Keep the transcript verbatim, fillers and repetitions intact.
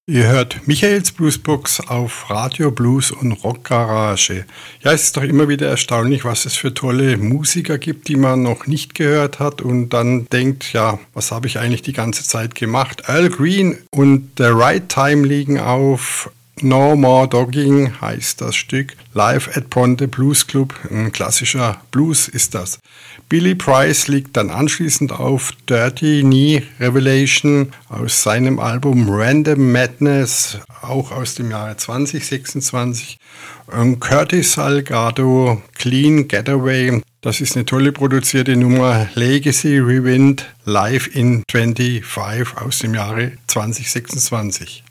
Ihr hört Michaels Bluesbox auf Radio Blues und Rock Garage. Ja, es ist doch immer wieder erstaunlich, was es für tolle Musiker gibt, die man noch nicht gehört hat und dann denkt, ja, was habe ich eigentlich die ganze Zeit gemacht? Al Green und The Right Time liegen auf. No More Dogging heißt das Stück. Live at Bronte Blues Club, ein klassischer Blues ist das. Billy Price liegt dann anschließend auf Dirty Knee Revelation aus seinem Album Random Madness, auch aus dem Jahre zwanzig sechsundzwanzig. Und Curtis Salgado, Clean Getaway, das ist eine tolle produzierte Nummer, Legacy Rewind live in fünfundzwanzig aus dem Jahre zwanzig sechsundzwanzig.